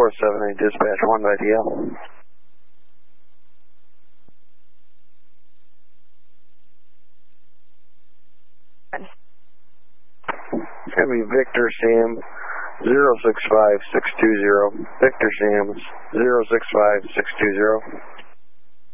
478 dispatch 1 by DL. It's going to be Victor Sam 065620. Victor Sam 065620.